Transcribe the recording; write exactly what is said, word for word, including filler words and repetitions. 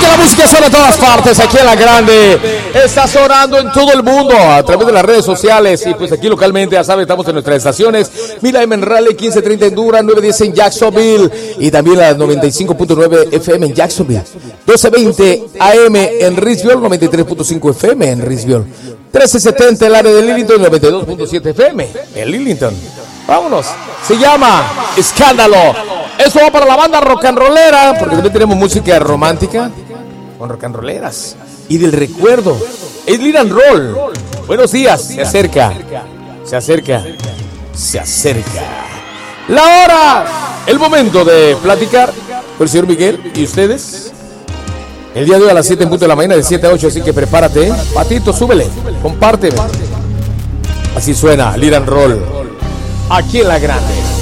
la música suena en todas partes, aquí en La Grande. Está sonando en todo el mundo a través de las redes sociales. Y pues aquí localmente, ya saben, estamos en nuestras estaciones. Mira, M en Raleigh, quince treinta en Durham, nueve diez en Jacksonville. Y también la noventa y cinco punto nueve F M en Jacksonville. doce veinte A M en Reedsville, noventa y tres punto cinco F M en Reedsville. trece setenta el área de Lillington, noventa y dos punto siete F M en Lillington. Vámonos. Se llama Escándalo. Eso va para la banda rock and rollera, porque también tenemos música romántica con rock and rolleras y del recuerdo. Es Lead and Roll. Buenos días. Se acerca. Se acerca. Se acerca. La hora. El momento de platicar con el señor Miguel y ustedes. El día de hoy a las siete en punto de la mañana, de siete a ocho, así que prepárate, ¿eh? Patito, súbele, compárteme. Así suena Lead and Roll aquí en La Grande.